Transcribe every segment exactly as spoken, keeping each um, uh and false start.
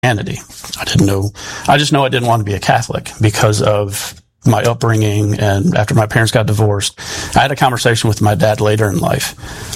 Christianity. I didn't know, I just know I didn't want to be a Catholic because of my upbringing. And after my parents got divorced, I had a conversation with my dad later in life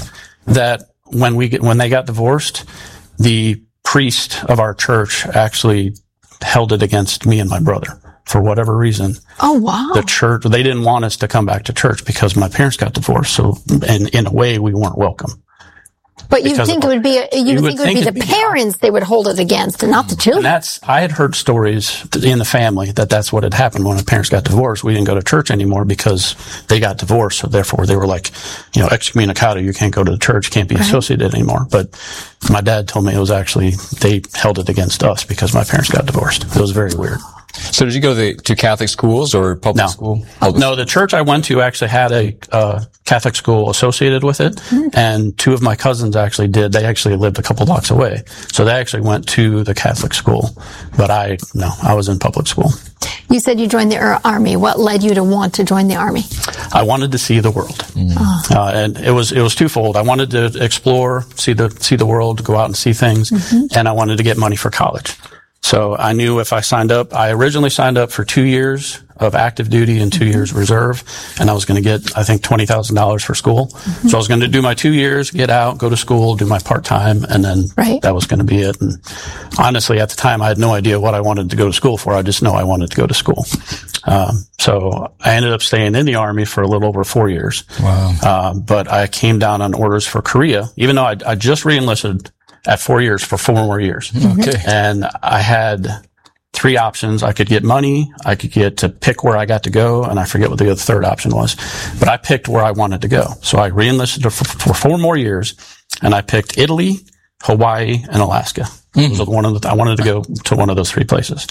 that when we get, when they got divorced, the priest of our church actually held it against me and my brother for whatever reason. Oh, wow. The church, they didn't want us to come back to church because my parents got divorced. So, and in a way, we weren't welcome. But you think it would be, a, you, you would think it would be the be parents they would hold it against and not the children. And that's, I had heard stories in the family that that's what had happened when my parents got divorced. We didn't go to church anymore because they got divorced. So therefore they were like, you know, excommunicado, you can't go to the church, can't be right. associated anymore. But my dad told me it was actually, they held it against us because my parents got divorced. It was very weird. So did you go to, the, to Catholic schools or public no. school? Public no, the church I went to actually had a uh, Catholic school associated with it, mm-hmm. and two of my cousins actually did. They actually lived a couple blocks away, so they actually went to the Catholic school. But I, no, I was in public school. You said you joined the Army. What led you to want to join the Army? I wanted to see the world, mm-hmm. uh, and it was it was twofold. I wanted to explore, see the see the world, go out and see things, mm-hmm. and I wanted to get money for college. So I knew if I signed up, I originally signed up for two years of active duty and two years reserve, and I was going to get, I think, twenty thousand dollars for school. Mm-hmm. So I was going to do my two years, get out, go to school, do my part-time, and then right. that was going to be it. And honestly, at the time, I had no idea what I wanted to go to school for. I just know I wanted to go to school. Um, so I ended up staying in the Army for a little over four years. Wow. Uh, but I came down on orders for Korea, even though I, I just re-enlisted at four years for four more years. Okay. And I had three options. I could get money. I could get to pick where I got to go. And I forget what the other third option was, but I picked where I wanted to go. So I re-enlisted for, for four more years, and I picked Italy, Hawaii, and Alaska. Mm-hmm. So one of the, I wanted to go to one of those three places.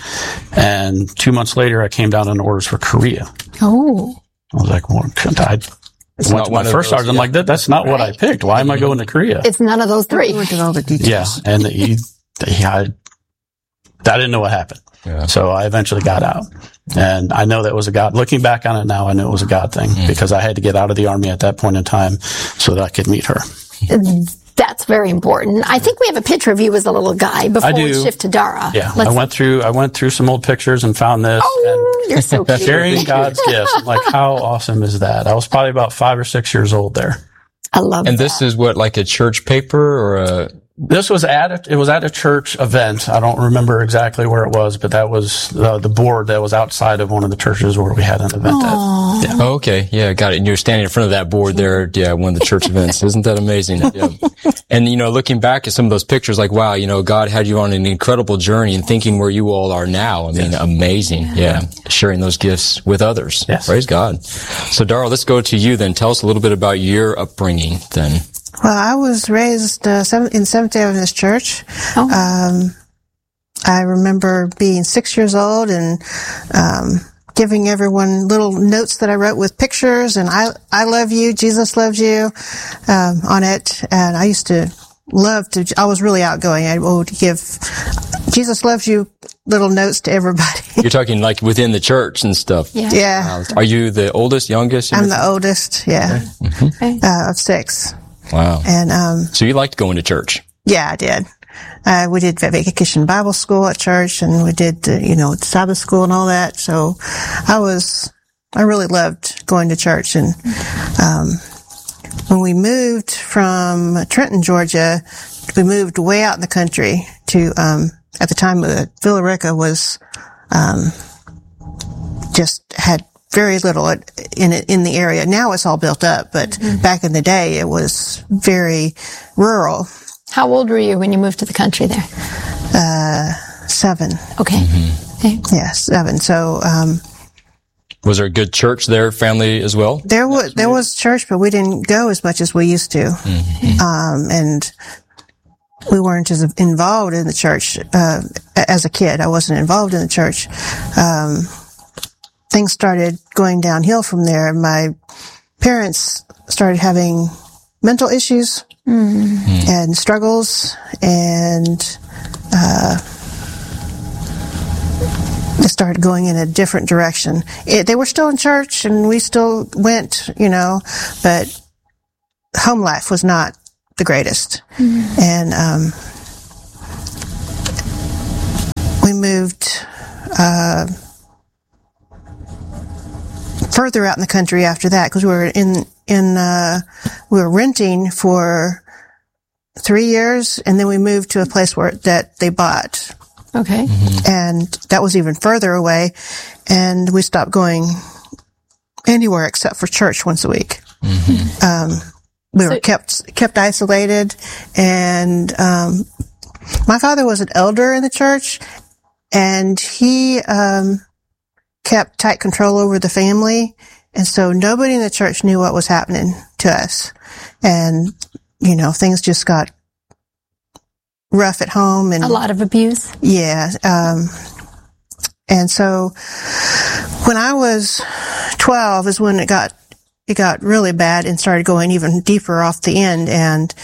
And two months later, I came down on orders for Korea. Oh. I was like, well, I It's not my first sergeant. I'm like, that, that's not right. what I picked. Why am I going to Korea? It's none of those three. All the details. Yeah. And he, he, I, I didn't know what happened. Yeah. So I eventually got out. And I know that was a God. Looking back on it now, I know it was a God thing mm. because I had to get out of the Army at that point in time so that I could meet her. That's very important. I think we have a picture of you as a little guy before we shift to Dara. Yeah. Let's I went through, I went through some old pictures and found this. Oh, and you're so cute. Sharing God's gifts. Like, how awesome is that? I was probably about five or six years old there. I love and that. And this is what, like a church paper or a... This was at a, it was at a church event. I don't remember exactly where it was, but that was uh, the board that was outside of one of the churches where we had an event Aww. at. Yeah. Oh, okay. Yeah, got it. And you're standing in front of that board there. Yeah, one of the church events. Isn't that amazing? Yeah. And, you know, looking back at some of those pictures, like, wow, you know, God had you on an incredible journey and thinking where you all are now. I mean, yes. amazing. Yeah. yeah. Sharing those gifts with others. Yes. Praise God. So, Dara, let's go to you then. Tell us a little bit about your upbringing then. Well, I was raised uh, in Seventh-day Adventist Church. Oh. Um, I remember being six years old and um, giving everyone little notes that I wrote with pictures and I I love you, Jesus loves you um, on it. And I used to love to, I was really outgoing. I would give Jesus loves you little notes to everybody. You're talking like within the church and stuff. Yeah. yeah. Uh, are you the oldest, youngest? I'm the oldest, yeah, okay. Mm-hmm. uh, of six. Wow. And, um, so you liked going to church? Yeah, I did. Uh, we did vacation Bible school at church and we did, uh, you know, Sabbath school and all that. So I was, I really loved going to church. And, um, when we moved from Trenton, Georgia, we moved way out in the country to, um, at the time, uh, Villa Rica was, um, just had very little in it, in the area. Now it's all built up, but mm-hmm. back in the day it was very rural. How old were you when you moved to the country there? Uh, seven. Okay. Mm-hmm. okay. Yeah, seven. So, um, was there a good church there, family as well? There was, there was church, but we didn't go as much as we used to. Mm-hmm. Um, and we weren't as involved in the church, uh, as a kid. I wasn't involved in the church. Um, Things started going downhill from there. My parents started having mental issues mm. and struggles, and uh, they started going in a different direction. It, they were still in church, and we still went, you know, but home life was not the greatest. Mm. And um uh, further out in the country after that, because we were in, in, uh, we were renting for three years, and then we moved to a place where, that they bought. Okay. Mm-hmm. And that was even further away, and we stopped going anywhere except for church once a week. Mm-hmm. Um, we so, were kept, kept isolated, and, um, my father was an elder in the church, and he, um, kept tight control over the family, and so nobody in the church knew what was happening to us. And, you know, things just got rough at home, and a lot of abuse. Yeah. Um, and so when I was twelve is when it got, it got really bad and started going even deeper off the end. And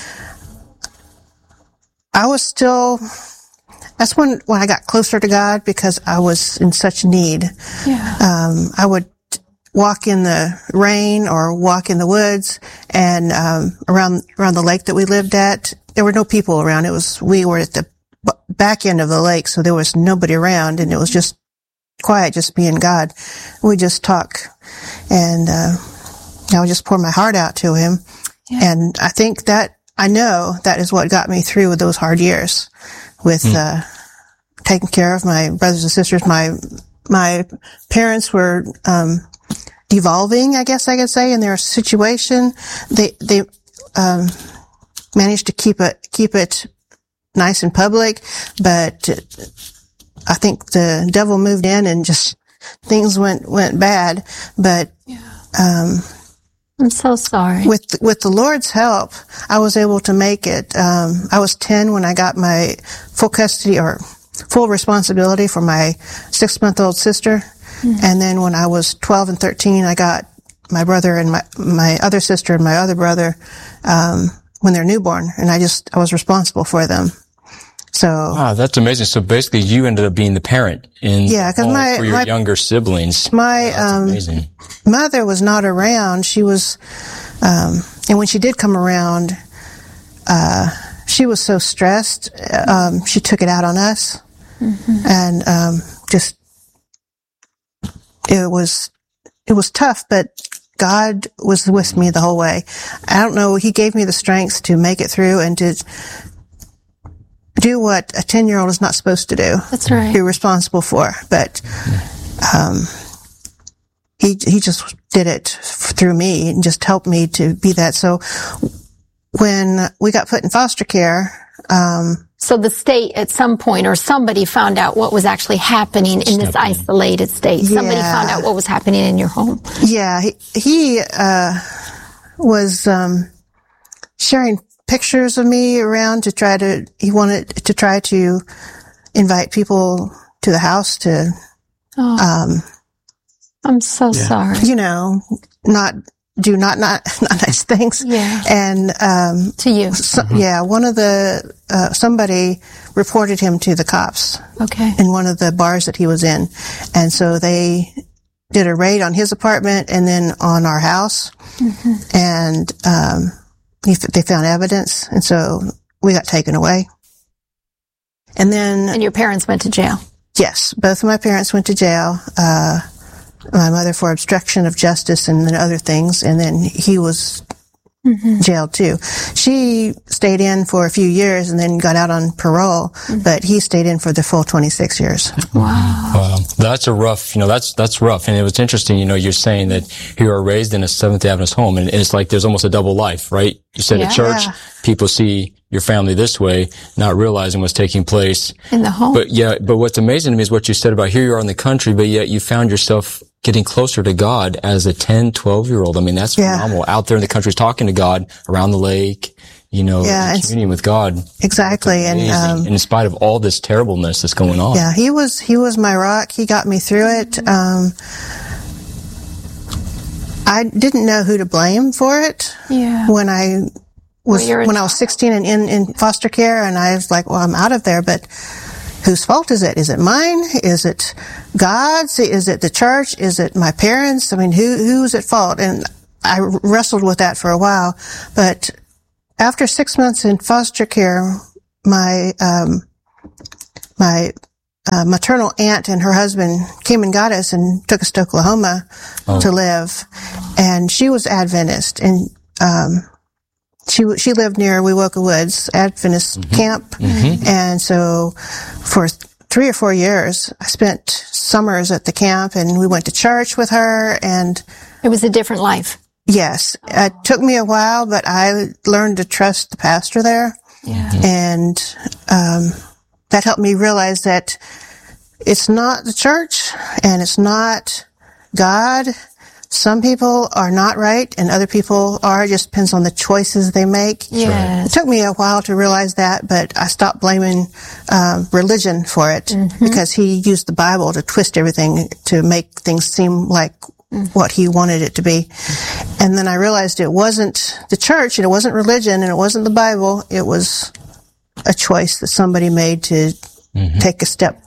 I was still, that's when, when I got closer to God, because I was in such need. Yeah. Um, I would walk in the rain or walk in the woods, and, um, around, around the lake that we lived at, there were no people around. It was, we were at the b- back end of the lake, so there was nobody around, and it was just quiet, just me and God. We just talk, and, uh, I would just pour my heart out to him. Yeah. And I think that, I know that is what got me through with those hard years, with, mm. uh, taking care of my brothers and sisters. My, my parents were, um, devolving, I guess I could say, in their situation. They, they, um, managed to keep it, keep it nice and public, but I think the devil moved in and just, things went, went bad. But, yeah. um, I'm so sorry. With, with the Lord's help, I was able to make it. Um, I was ten when I got my full custody or full responsibility for my six-month-old sister. Mm-hmm. And then when I was twelve and thirteen, I got my brother and my, my other sister and my other brother, um, when they're newborn. And I just, I was responsible for them. So. Wow, that's amazing. So basically you ended up being the parent in, yeah, cause my, for your my, younger siblings. My, wow, um, amazing. Mother was not around. She was, um, and when she did come around, uh, she was so stressed, um, she took it out on us. Mm-hmm. And, um, just, it was, it was tough, but God was with me the whole way. I don't know, he gave me the strength to make it through and to do what a ten-year-old is not supposed to do. That's right. Be responsible for. But, um, he, he just did it through me and just helped me to be that. So when we got put in foster care, um, so the state at some point or somebody found out what was actually happening in this isolated state. Somebody yeah. found out what was happening in your home. Yeah. He, he uh, was, um, sharing pictures of me around to try to, he wanted to try to invite people to the house to, oh, um, I'm so yeah. sorry. You know, not, do not, not, not nice things. Yeah. And, um, to you. So, mm-hmm. Yeah. One of the, uh, somebody reported him to the cops. Okay. In one of the bars that he was in. And so they did a raid on his apartment and then on our house. Mm-hmm. And, um, he, they found evidence. And so we got taken away. And then. And your parents went to jail? Yes. Both of my parents went to jail. Uh, my mother for obstruction of justice and then other things. And then he was mm-hmm. jailed too. She stayed in for a few years and then got out on parole, mm-hmm. but he stayed in for the full twenty-six years. Wow. Wow. That's a rough, you know, that's, that's rough. And it was interesting, you know, you're saying that you were raised in a Seventh-day Adventist home, and it's like there's almost a double life, right? You said yeah. at church, yeah. people see your family this way, not realizing what's taking place in the home. But yeah, but what's amazing to me is what you said about here you are in the country, but yet you found yourself getting closer to God as a ten, twelve year old. I mean, that's yeah. phenomenal. Out there in the country talking to God around the lake, you know, yeah, communing with God. Exactly. And, um, and in spite of all this terribleness that's going on. Yeah, he was, he was my rock. He got me through it. Um, I didn't know who to blame for it. Yeah. When I was, well, when I was sixteen and in, in foster care, and I was like, well, I'm out of there, but whose fault is it? Is it mine? Is it God's? Is it the church? Is it my parents? I mean, who, who's at fault? And I wrestled with that for a while, but after six months in foster care, my, um, my uh, maternal aunt and her husband came and got us and took us to Oklahoma oh. to live. And she was Adventist, and um, she she lived near Wewoka Woods Adventist mm-hmm. camp. Mm-hmm. And so for three or four years, I spent summers at the camp, and we went to church with her. And it was a different life. Yes, it took me a while, but I learned to trust the pastor there. Yeah. And um, that helped me realize that it's not the church and it's not God. Some people are not right and other people are. It just depends on the choices they make. Yes. It took me a while to realize that, but I stopped blaming uh, religion for it mm-hmm. because he used the Bible to twist everything to make things seem like what he wanted it to be. And then I realized it wasn't the church and it wasn't religion and it wasn't the Bible. It was a choice that somebody made to mm-hmm. take a step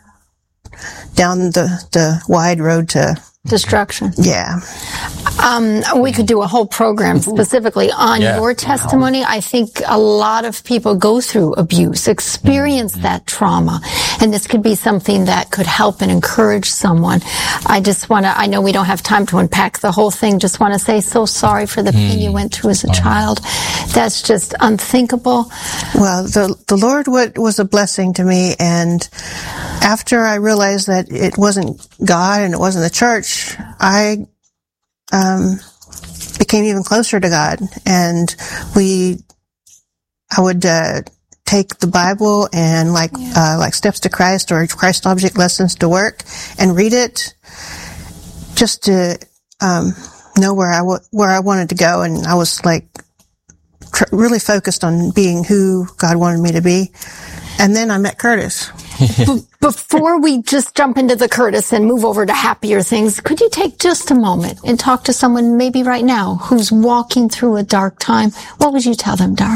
down the, the wide road to destruction. Yeah. Um, we could do a whole program specifically on yeah. your testimony. Wow. I think a lot of people go through abuse, experience mm-hmm. that trauma, and this could be something that could help and encourage someone. I just want to, I know we don't have time to unpack the whole thing, just want to say so sorry for the mm. pain you went through as a oh. child. That's just unthinkable. Well, the, the Lord was a blessing to me, and after I realized that it wasn't God and it wasn't the church, I um became even closer to God, and we I would uh take the Bible and like yeah. uh like Steps to Christ or Christ Object Lessons to work and read it just to um know where I w- where I wanted to go, and I was like tr- really focused on being who God wanted me to be. And then I met Curtis. B- before we just jump into the Curtis and move over to happier things, could you take just a moment and talk to someone maybe right now who's walking through a dark time? What would you tell them, Dara?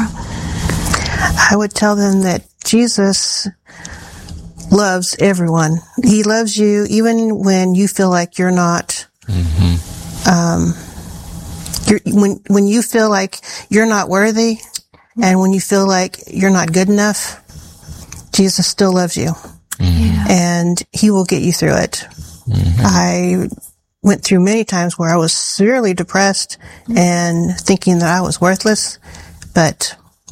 I would tell them that Jesus loves everyone. He loves you even when you feel like you're not, mm-hmm. um, you're, when, when you feel like you're not worthy and when you feel like you're not good enough, Jesus still loves you, mm-hmm. and he will get you through it. Mm-hmm. I went through many times where I was severely depressed and thinking that I was worthless, but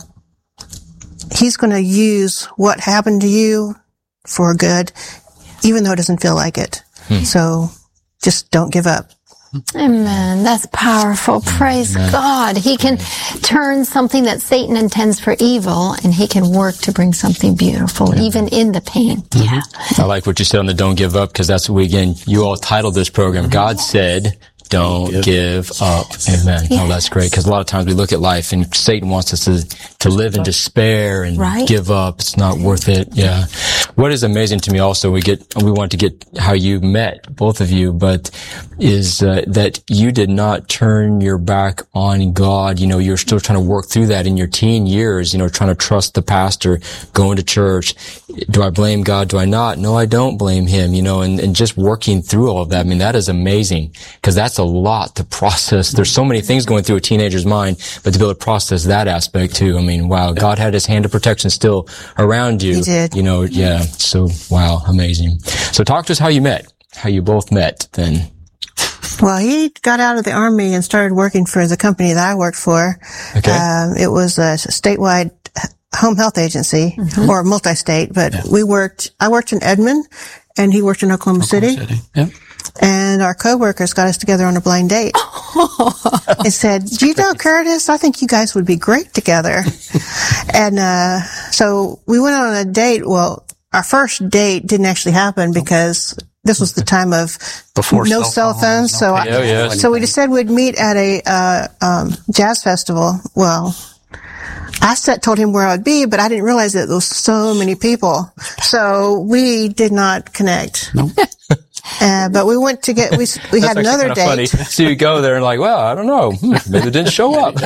he's going to use what happened to you for good, even though it doesn't feel like it. Mm-hmm. So just don't give up. Amen. That's powerful. Praise Amen. God. He can turn something that Satan intends for evil, and he can work to bring something beautiful, Amen. Even in the pain. Mm-hmm. Yeah. I like what you said on the don't give up, because that's what we, again, you all titled this program, God said, don't give, give up. Amen. Yeah. Oh, that's great. Because a lot of times we look at life and Satan wants us to, to live in despair and right? give up. It's not worth it. Yeah. What is amazing to me also, we get, we want to get how you met, both of you, but is uh, that you did not turn your back on God. You know, you're still trying to work through that in your teen years, you know, trying to trust the pastor, going to church. Do I blame God? Do I not? No, I don't blame him, you know, and, and just working through all of that. I mean, that is amazing, because that's a lot to process. There's so many things going through a teenager's mind, but to be able to process that aspect too. I mean, wow, God had his hand of protection still around you. He did. You know, yeah. So, wow, amazing. So talk to us how you met, how you both met then. Well, he got out of the Army and started working for the company that I worked for. Okay. Um, it was a statewide home health agency, mm-hmm. or multi-state, but yeah. we worked, I worked in Edmond and he worked in Oklahoma, Oklahoma City. City. Yep. And our coworkers got us together on a blind date. It said, "Do you know Curtis? I think you guys would be great together." And, uh, so we went on a date. Well, our first date didn't actually happen because this was the time of Before no cell phones. So, I, oh, yes. so we just said we'd meet at a, uh, um, jazz festival. Well, I said, told him where I would be, but I didn't realize that there was so many people. So we did not connect. Nope. Uh, but we went to get, we, we had another date. Funny. So you go there and like, well, I don't know. Maybe it didn't show up.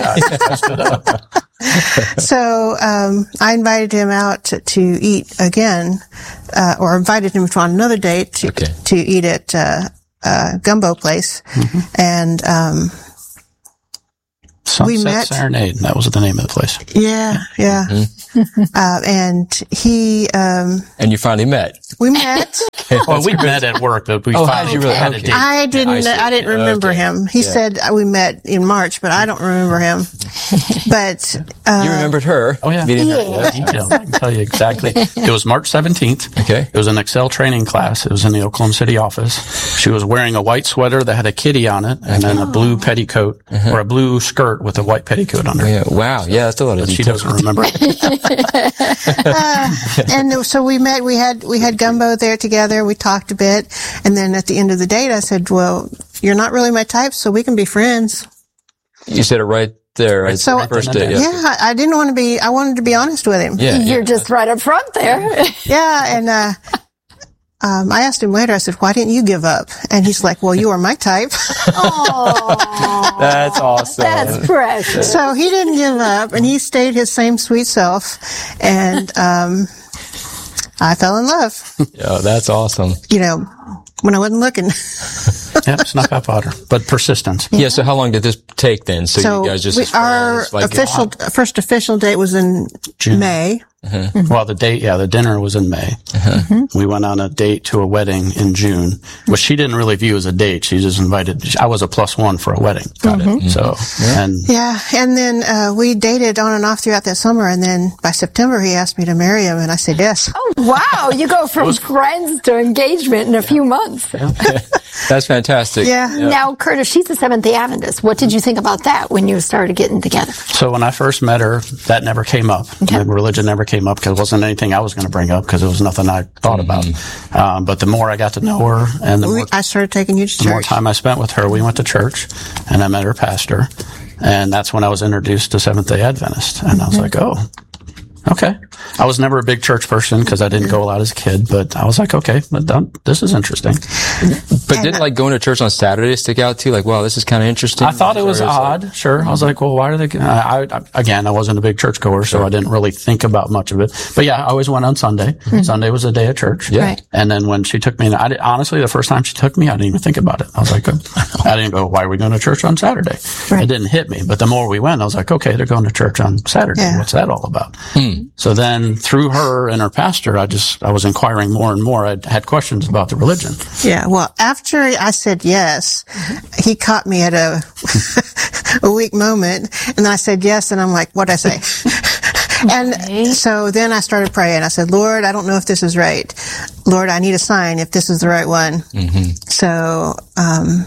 So, um, I invited him out to, to eat again, uh, or invited him on another date to, okay. to eat at, uh, uh, Gumbo Place. Mm-hmm. And, um, Sunset we met. Serenade. That was the name of the place. Yeah, yeah. Mm-hmm. uh, and he, um, and you finally met. We met. Well, we met at work, but we oh, finally really? had Okay. a date. I didn't, Yeah, I, I didn't remember okay. him. He yeah. said we met in March, but I don't remember him. But, uh, you remembered her. Oh, yeah. Meeting her. Yeah. Details. I can tell you exactly. It was March seventeenth. Okay. It was an Excel training class. It was in the Oklahoma City office. She was wearing a white sweater that had a kitty on it and then a blue petticoat uh-huh. or a blue skirt with a white petticoat under it. Yeah. Wow. Yeah, that's a lot of But she details. doesn't remember. uh, and so we met, we had, we had gumbo there together. We talked a bit. And then at the end of the date, I said, well, you're not really my type, so we can be friends. You said it right there. Right So, the first day. yeah, Yeah. I didn't want to be, I wanted to be honest with him. Yeah. You're yeah. just right up front there. Yeah. And, uh, um, I asked him later, I said, why didn't you give up? And he's like, well, you are my type. Oh, That's awesome. that's precious. So he didn't give up and he stayed his same sweet self. And, um, I fell in love, Yeah, that's awesome. you know, when I wasn't looking. Yep, snuck up on her. But persistence. Yeah. So how long did this take then? So, So you guys just we, as our friends, like, official, first official date was in June. May. Mm-hmm. Well, the date, yeah, the dinner was in May. Uh-huh. We went on a date to a wedding in June, which she didn't really view as a date. She just invited, I was a plus one for a wedding. Got mm-hmm. it. So, yeah. and Yeah. And then, uh, we dated on and off throughout that summer. And then by September, he asked me to marry him and I said yes. Oh, wow. You go from friends to engagement in a few months. Yeah. That's fantastic. Yeah. Yeah. Now, Curtis, she's a Seventh-day Adventist. What did you think about that when you started getting together? So when I first met her, that never came up. Okay. The religion never came up because it wasn't anything I was going to bring up because it was nothing I thought Mm-hmm. about. Um, but the more I got to know her and the We, more, I started taking you to the more church. time I spent with her, we went to church and I met her pastor. And that's when I was introduced to Seventh-day Adventist. And I was like, oh, okay. I was never a big church person because I didn't go a lot as a kid, but I was like, okay, but this is interesting. But didn't like going to church on Saturday stick out too? Like, wow, this is kind of interesting. I thought it was Or is odd. like- Sure. I was like, well, why are they, I, I, again, I wasn't a big church goer, so I didn't really think about much of it. But yeah, I always went on Sunday. Mm-hmm. Sunday was a day of church. Yeah. Right. And then when she took me, I did, honestly, the first time she took me, I didn't even think about it. I was like, I didn't go, why are we going to church on Saturday? Right. It didn't hit me. But the more we went, I was like, okay, they're going to church on Saturday. Yeah. What's that all about? Hmm. So then through her and her pastor, I just, I was inquiring more and more. I had questions about the religion. Yeah. Well, after I said yes, he caught me at a, a weak moment. And I said yes. And I'm like, what'd I say? And Okay. so then I started praying. I said, Lord, I don't know if this is right. Lord, I need a sign if this is the right one. Mm-hmm. So, um,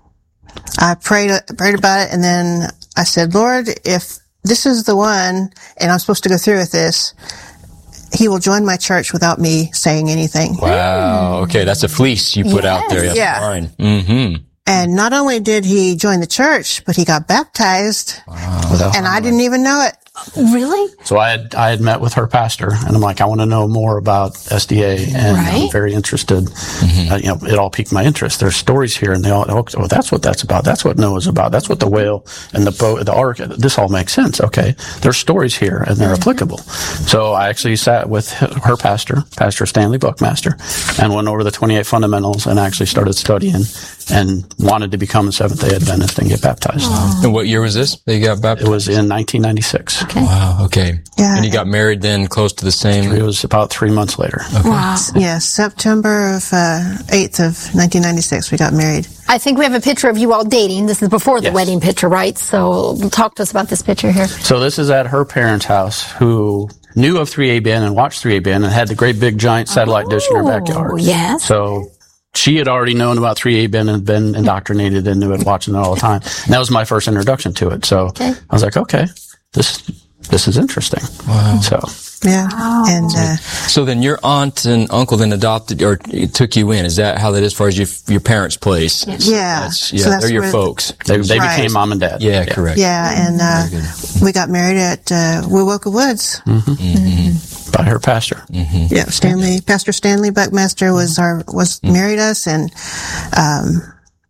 I prayed, prayed about it. And then I said, Lord, if this is the one and I'm supposed to go through with this, he will join my church without me saying anything. Wow. Okay, that's a fleece you put Yes. out there. That's Yeah. fine. Mm-hmm. And not only did he join the church, but he got baptized. Without And I didn't even know it. Really? So I had, I had met with her pastor and I'm like, I want to know more about S D A and Right. I'm very interested. Uh, you know, it all piqued my interest. There's stories here and they all, oh, that's what that's about. That's what Noah's about. That's what the whale and the boat, the ark, this all makes sense. Okay. There's stories here and they're applicable. So I actually sat with her pastor, Pastor Stanley Buckmaster, and went over the twenty-eight fundamentals and actually started studying and wanted to become a Seventh-day Adventist and get baptized. And what year was this? They got It baptized? was in nineteen ninety-six. Wow. Okay. Yeah. And you got married then close to the same. It was about three months later. Wow. Yes, September of, uh, eighth of nineteen ninety-six, we got married. I think we have a picture of you all dating. This is before the Yes. wedding picture, right? So talk to us about this picture here. So this is at her parents' house, who knew of three A B N and watched three A B N and had the great big giant satellite dish in her Oh, backyard. yes. So she had already known about three A B N and been indoctrinated into it, watching it all the time. And that was my first introduction to it. So Okay. I was like, okay, this this is interesting. Wow. So Yeah. And, uh, So then your aunt and uncle then adopted or took you in. Is that how that is as far as your, your parents' place? yeah. That's, yeah, So that's they're your where- folks. they they Right. became mom and dad. Yeah, correct. Yeah. And, uh, we got married at, uh, Wewoka Woods. By her pastor. Yeah. Stanley, Pastor Stanley Buckmaster was our, was married us and, um,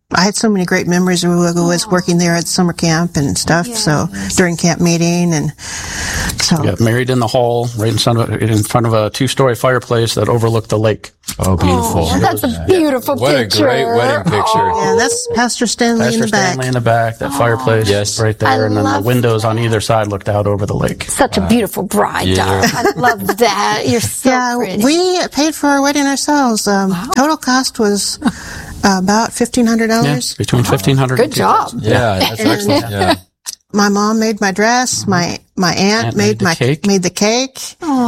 I had so many great memories of Wiggle was working there at summer camp and stuff. Yes. So during camp meeting, and so we got married in the hall, right in front of a, in front of a two-story fireplace that overlooked the lake. Oh, beautiful! Oh, that's a beautiful what picture. What a great wedding picture! Oh. Yeah, that's Pastor Stanley Pastor in the back. Stanley in the back. That oh. fireplace, yes, right there, I and then the windows that. on either side looked out over the lake. Such wow. a beautiful bride, yeah. I love that. You're so yeah, pretty. We paid for our wedding ourselves. Um, wow. Total cost was uh, about fifteen hundred dollars. Yeah, between fifteen hundred. Good job. Yeah, that's excellent. Yeah. My mom made my dress. My my aunt, aunt made, made my cake. made the cake.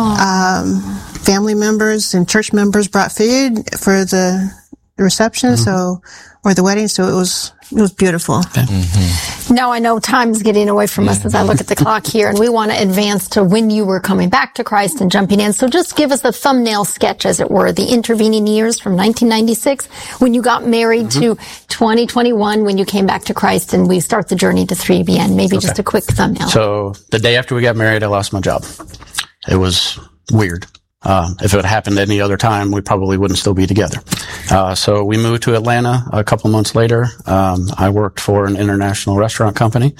Um, family members and church members brought food for the reception, mm-hmm. so or the wedding. So it was it was beautiful. Mm-hmm. Now I know time's getting away from us as I look at the clock here, and we want to advance to when you were coming back to Christ and jumping in. So just give us a thumbnail sketch, as it were, the intervening years from nineteen ninety-six when you got married mm-hmm. to twenty twenty-one when you came back to Christ, and we start the journey to three B N. Maybe okay. just a quick thumbnail. So the day after we got married, I lost my job. It was weird. Uh, if it had happened any other time, we probably wouldn't still be together. Uh, so we moved to Atlanta a couple months later. Um, I worked for an international restaurant company.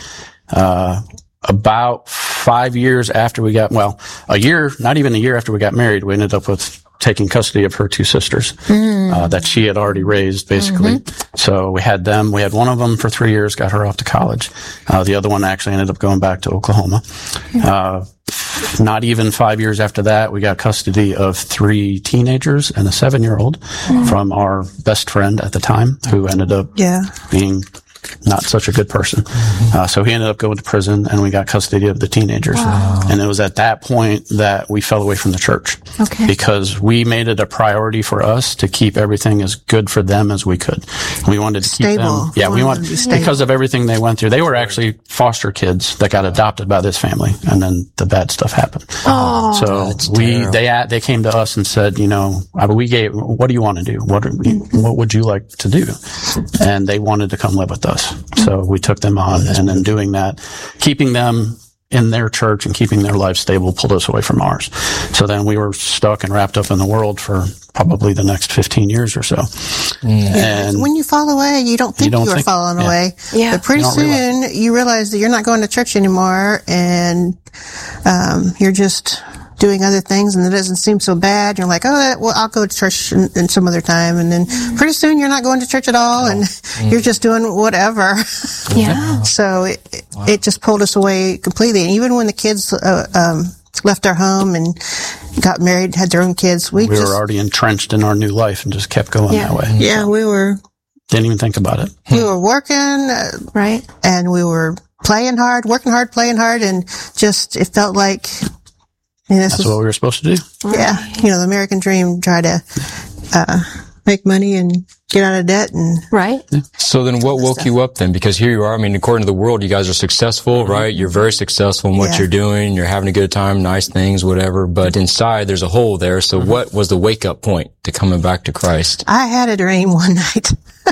Uh, about five years after we got, well, a year, not even a year after we got married, we ended up with taking custody of her two sisters, mm. uh, that she had already raised, basically. Mm-hmm. So we had them. We had one of them for three years, got her off to college. Uh, the other one actually ended up going back to Oklahoma. Mm-hmm. Uh, Not even five years after that, we got custody of three teenagers and a seven-year-old mm. from our best friend at the time, who ended up yeah. being not such a good person. Mm-hmm. Uh, so he ended up going to prison, and we got custody of the teenagers. Wow. And it was at that point that we fell away from the church. Okay. Because we made it a priority for us to keep everything as good for them as we could. We wanted to stable. keep them. Yeah, we wanted, be because of everything they went through. They were actually foster kids that got adopted by this family, and then the bad stuff happened. Oh, so we, terrible. they, they came to us and said, you know, we gave, what do you want to do? What, are, what would you like to do? And they wanted to come live with us. So we took them on, and then doing that, keeping them in their church and keeping their life stable pulled us away from ours. So then we were stuck and wrapped up in the world for probably the next fifteen years or so. Mm. And when you fall away, you don't think you, don't you are think, falling yeah. away. Yeah. But pretty you soon realize. you realize that you're not going to church anymore, and um, you're just doing other things, and it doesn't seem so bad. You're like, oh, well, I'll go to church in, in some other time. And then pretty soon you're not going to church at all, and mm. you're just doing whatever. Yeah. So it, wow. it just pulled us away completely. And even when the kids uh, um, left our home and got married, had their own kids, we, we just, were already entrenched in our new life and just kept going yeah. that way. Yeah, we were. Didn't even think about it. We were working, uh, right, and we were playing hard, working hard, playing hard, and just it felt like. And this That's is, what we were supposed to do. Yeah. You know, the American dream, try to, uh, make money and get out of debt and. Right. Yeah. So then what woke stuff. you up then? Because here you are. I mean, according to the world, you guys are successful, mm-hmm. right? You're very successful in what yeah. you're doing. You're having a good time, nice things, whatever. But inside there's a hole there. So mm-hmm. what was the wake up point to coming back to Christ? I had a dream one night.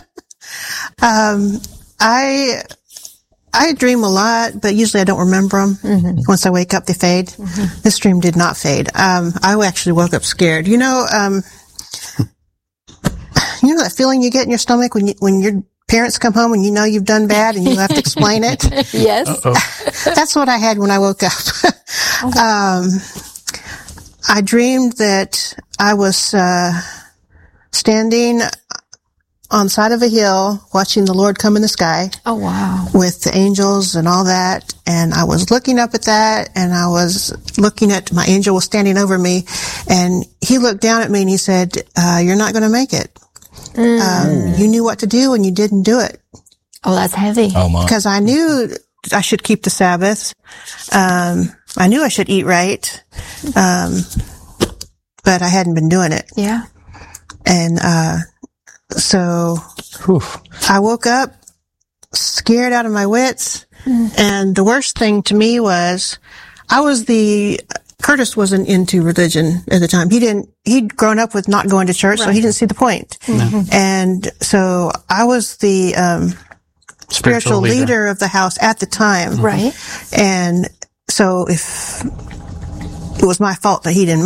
um, I, I dream a lot, but usually I don't remember them. Mm-hmm. Once I wake up, they fade. Mm-hmm. This dream did not fade. Um, I actually woke up scared. You know, um, you know that feeling you get in your stomach when you, when your parents come home and you know you've done bad and you have to explain it? Yes. Uh-oh. That's what I had when I woke up. um, I dreamed that I was, uh, standing on the side of a hill watching the Lord come in the sky. Oh, wow. With the angels and all that. And I was looking up at that, and I was looking at, my angel was standing over me, and he looked down at me and he said, uh, you're not going to make it. Mm. Um, you knew what to do and you didn't do it. Oh, that's heavy. Oh, my. Because I knew I should keep the Sabbath. Um, I knew I should eat right. Um, but I hadn't been doing it. Yeah. And, uh, So Whew. I woke up scared out of my wits. Mm. And the worst thing to me was I was the, Curtis wasn't into religion at the time. He didn't, he'd grown up with not going to church, right. so he didn't see the point. Mm-hmm. And so I was the, um, spiritual, spiritual leader. leader of the house at the time. Right. And so if it was my fault that he didn't make it.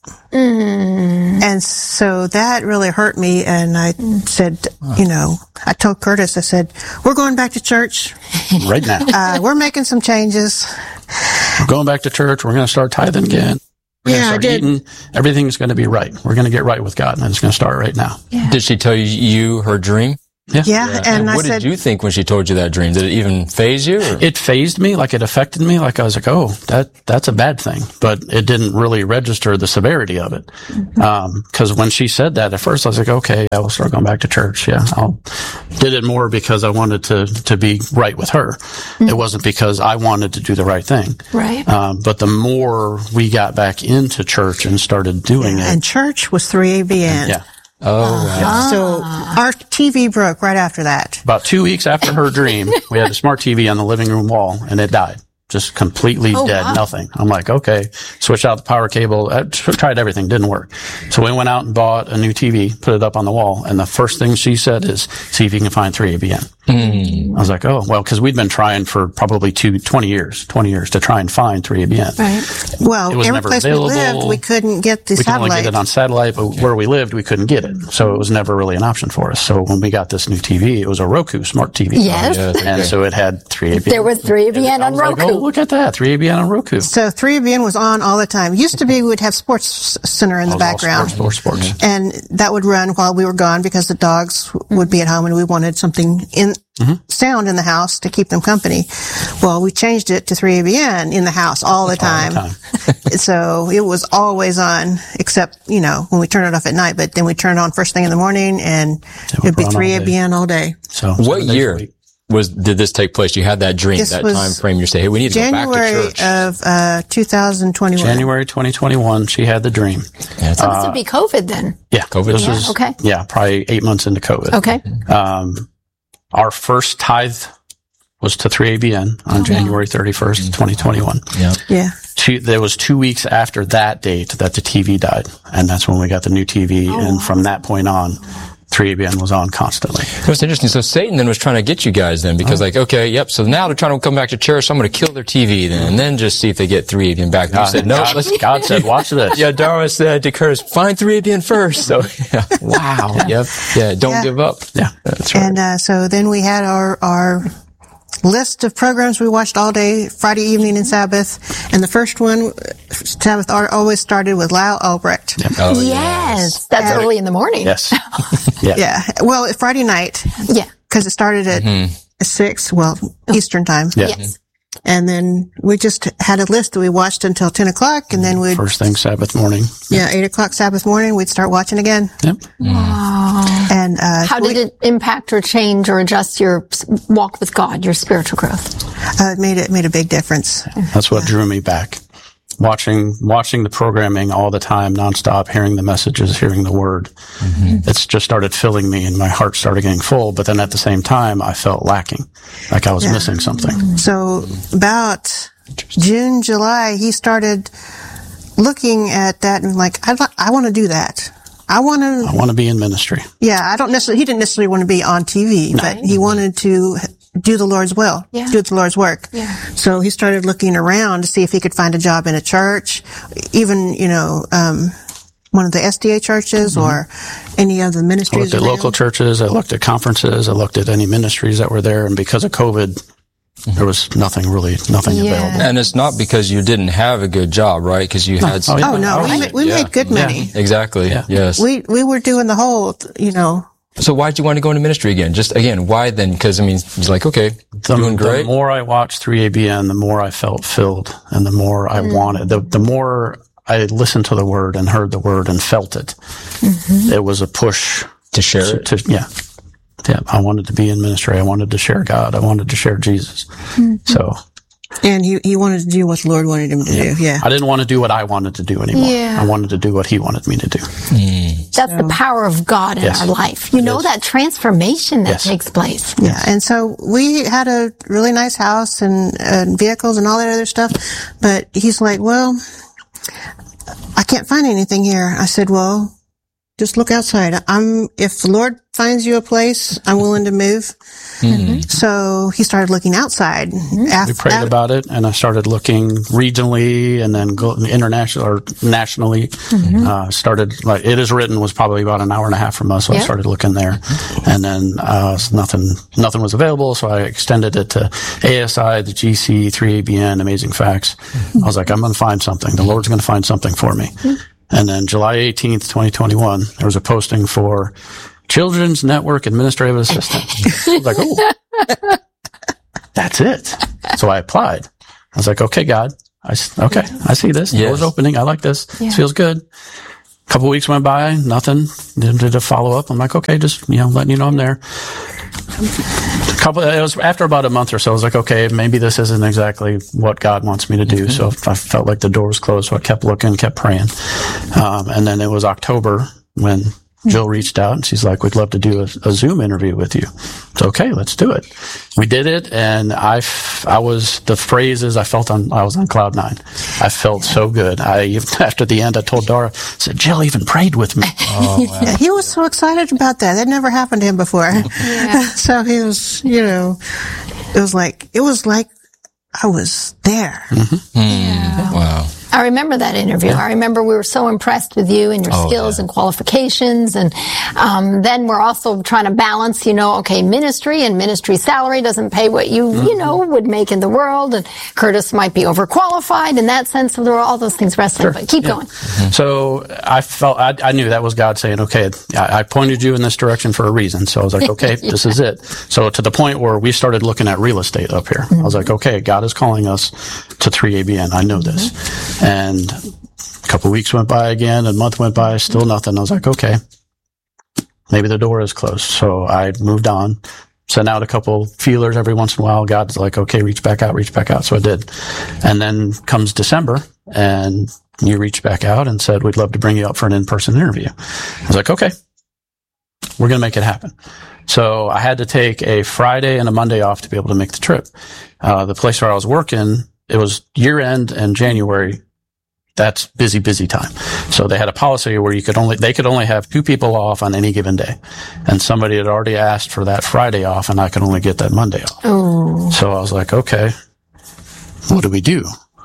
Mm. And so that really hurt me. And I mm. said, you know, I told Curtis, I said, we're going back to church. Right now. Uh, we're making some changes. We're going back to church. We're going to start tithing again. We're yeah, going to start eating. Everything's going to be right. We're going to get right with God, and it's going to start right now. Yeah. Did she tell you, you her dream? Yeah. Yeah, yeah. And, and I what said, did you think when she told you that dream? Did it even faze you? Or? It fazed me, like it affected me. Like I was like, oh, that that's a bad thing. But it didn't really register the severity of it. Mm-hmm. Um, cause when she said that at first, I was like, okay, I will start going back to church. Yeah. I'll did it more because I wanted to, to be right with her. Mm-hmm. It wasn't because I wanted to do the right thing. Right. Um, but the more we got back into church and started doing yeah, it. And church was three A B N. Yeah. Oh, wow. Yeah. So our T V broke right after that. About two weeks after her dream, we had a smart T V on the living room wall, and it died. Just completely oh, dead, wow. Nothing. I'm like, okay, switch out the power cable. I tried everything, didn't work. So we went out and bought a new T V, put it up on the wall, and the first thing she said is, see if you can find three A B N. Mm. I was like, oh, well, because we'd been trying for probably two, twenty years, twenty years to try and find three A B N. Right. Well, it was every never place available. we lived, we couldn't get the we satellite. We could only get it on satellite, but where we lived, we couldn't get it. So it was never really an option for us. So when we got this new T V, it was a Roku smart T V. Yes. Oh, yeah, and so it had three A B N. There was three A B N on Roku. Like, oh, look at that, three A B N on Roku. So three A B N was on all the time. Used to be we'd have Sports Center in the background. Sports, sports, sports. And that would run while we were gone because the dogs would be at home and we wanted something in mm-hmm. sound in the house to keep them company. Well, we changed it to three A B N in the house all the time. All the time. So it was always on, except, you know, when we turn it off at night, but then we turn it on first thing in the morning and it would be three A B N all day. So what year was, did this take place? You had that dream, this that time frame. You say, hey, we need to January go back to church. of, uh, two thousand twenty-one. January twenty twenty-one, she had the dream. Yeah, so uh, this would be COVID then? Yeah. COVID. This yeah, was, okay. Yeah, probably eight months into COVID. Okay. Um, our first tithe was to three A B N on oh, January thirty-first, twenty twenty-one. Yeah. Yeah. Two, there was two weeks after that date that the T V died. And that's when we got the new T V. Oh, and from that point on, three A B N was on constantly. That's interesting. So Satan then was trying to get you guys then because oh. like, okay, yep. So now they're trying to come back to church. So I'm going to kill their T V then and then just see if they get three A B N back. And you said, no, God, let's, God said, watch this. Yeah. Darwin said to Curtis, find three A B N first. So yeah. Wow. Yeah. Yep. Yeah. Don't yeah. give up. Yeah. That's right. And, uh, so then we had our, our, list of programs we watched all day, Friday evening and Sabbath. And the first one, Sabbath always started with Lyle Albrecht. Yep. Oh, yes. yes. That's and, early in the morning. Yes. yeah. yeah. Well, Friday night. Yeah. Because it started at mm-hmm. six, well, oh. Eastern time. Yeah. Yes. And then we just had a list that we watched until ten o'clock and then we'd... First thing Sabbath morning. Yeah, eight o'clock Sabbath morning, we'd start watching again. Yep. Wow. And, uh... How did we, it impact or change or adjust your walk with God, your spiritual growth? Uh, it made it made a big difference. That's what yeah. drew me back. Watching, watching the programming all the time, nonstop, hearing the messages, hearing the word. Mm-hmm. It's just started filling me and my heart started getting full. But then at the same time, I felt lacking, like I was yeah. missing something. So about June, July, he started looking at that and like, I, I want to do that. I want to. I want to be in ministry. Yeah, I don't necessarily, he didn't necessarily want to be on T V, no. but he wanted to do the Lord's will, yeah. do the Lord's work. Yeah. So he started looking around to see if he could find a job in a church, even, you know, um, one of the S D A churches mm-hmm. or any other ministries. I looked at around. local churches. I looked at conferences. I looked at any ministries that were there. And because of COVID, mm-hmm. there was nothing really, nothing yeah. available. And it's not because you didn't have a good job, right? Because you no. had some. Oh, no. We, made, we yeah. made good money. Yeah. Exactly. Yeah. Yes. We, we were doing the whole, you know. So why'd you want to go into ministry again? Just again, why then? Because I mean, he's like, okay, the, doing great. The more I watched three A B N, the more I felt filled, and the more I mm. wanted. The, the more I listened to the word and heard the word and felt it. Mm-hmm. It was a push to share to, it. To, yeah, yeah. I wanted to be in ministry. I wanted to share God. I wanted to share Jesus. Mm-hmm. So. And he, he wanted to do what the Lord wanted him to yeah. do, yeah. I didn't want to do what I wanted to do anymore. Yeah. I wanted to do what he wanted me to do. Mm. That's so, the power of God in yes. our life. You it know is. That transformation that yes. takes place. Yeah, and so we had a really nice house and, and vehicles and all that other stuff, but he's like, well, I can't find anything here. I said, well, just look outside. I'm, if the Lord finds you a place, I'm willing to move. Mm-hmm. So he started looking outside. Mm-hmm. After, we prayed after, about it, and I started looking regionally and then go international or nationally. Mm-hmm. Uh, started like it is written was probably about an hour and a half from us, so yep. I started looking there, and then uh, nothing nothing was available, so I extended it to A S I, the G C, three A B N, Amazing Facts. Mm-hmm. I was like, I'm going to find something. The Lord's going to find something for me. Mm-hmm. And then July eighteenth, twenty twenty-one, there was a posting for Children's Network Administrative Assistant. I was like, oh, that's it. So I applied. I was like, okay, God, I, okay, I see this. The door's opening. I like this. Yeah. This feels good. A couple weeks went by, nothing. Did, did a follow up. I'm like, okay, just, you know, letting you know I'm there. A couple, it was after about a month or so, I was like, okay, maybe this isn't exactly what God wants me to do. Mm-hmm. So I felt like the door was closed. So I kept looking, kept praying. Um, and then it was October when Jill reached out and she's like, we'd love to do a, a Zoom interview with you. It's okay. Let's do it. We did it. And I, I was, the phrases I felt on, I was on cloud nine. I felt so good. I, after the end, I told Dara, I said, Jill even prayed with me. Oh, wow. Yeah, he was so excited about that. That never happened to him before. Yeah. So he was, you know, it was like, it was like I was there. Mm-hmm. Yeah. Wow. I remember that interview. Yeah. I remember we were so impressed with you and your oh, skills yeah. and qualifications. And um, then we're also trying to balance, you know, okay, ministry and ministry salary doesn't pay what you, mm-hmm. you know, would make in the world. And Curtis might be overqualified in that sense. So there were all those things wrestling. Sure. But keep yeah. going. Mm-hmm. So I felt, I, I knew that was God saying, okay, I, I pointed you in this direction for a reason. So I was like, okay, yeah. this is it. So to the point where we started looking at real estate up here. Mm-hmm. I was like, okay, God is calling us to three A B N. I know this. Mm-hmm. And a couple of weeks went by again, a month went by, still nothing. I was like, okay, maybe the door is closed. So I moved on, sent out a couple feelers every once in a while. God's like, okay, reach back out, reach back out. So I did. And then comes December and you reached back out and said, we'd love to bring you up for an in-person interview. I was like, okay, we're going to make it happen. So I had to take a Friday and a Monday off to be able to make the trip. Uh, the place where I was working, it was year end and January. That's busy, busy time. So they had a policy where you could only, they could only have two people off on any given day. And somebody had already asked for that Friday off and I could only get that Monday off. Oh. So I was like, okay, what do we do?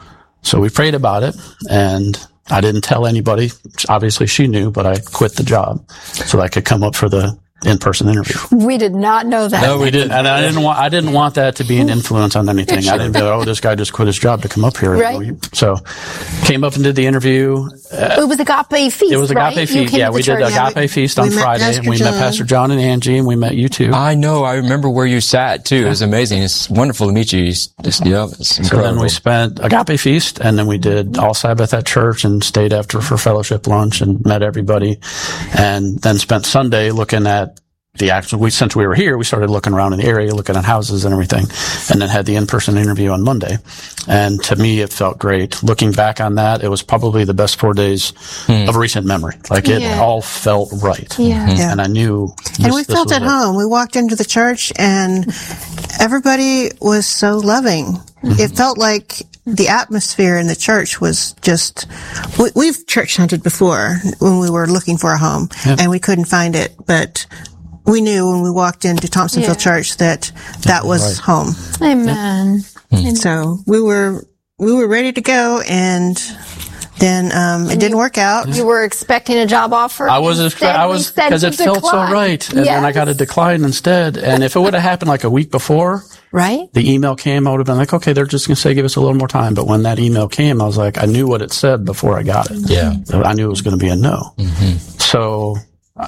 So we prayed about it and I didn't tell anybody. Obviously she knew, but I quit the job so that I could come up for the in-person interview. We did not know that. No, we didn't. And I didn't want, I didn't want that to be an influence on anything. Sure. I didn't be like, oh, this guy just quit his job to come up here. Right. So came up and did the interview. Uh, it was Agape Feast, It was Agape right? Feast. Yeah, we did Agape yeah, Feast on Friday and we John. met Pastor John and Angie and we met you too. I know. I remember where you sat too. Yeah. It was amazing. It's wonderful to meet you. It's just, yeah, it's incredible. So then we spent Agape Feast and then we did All Sabbath at church and stayed after for fellowship lunch and met everybody and then spent Sunday looking at the actual, we, since we were here, we started looking around in the area, looking at houses and everything, and then had the in-person interview on Monday. And to me, it felt great. Looking back on that, it was probably the best four days hmm. of recent memory. Like it yeah. all felt right. Yeah. yeah. And I knew. This, and we felt at it. home. We walked into the church and everybody was so loving. Mm-hmm. It felt like the atmosphere in the church was just, we, we've church hunted before when we were looking for a home yeah. and we couldn't find it, but we knew when we walked into Thompsonville yeah. Church that that was right. home. Amen. Yeah. Amen. So we were we were ready to go, and then um, it didn't work out. You were expecting a job offer. I was expecting. I was because it felt so right, and yes. then I got a decline instead. And if it would have happened like a week before, right? The email came. I would have been like, okay, they're just going to say give us a little more time. But when that email came, I was like, I knew what it said before I got it. Yeah, I knew it was going to be a no. Mm-hmm. So. Uh,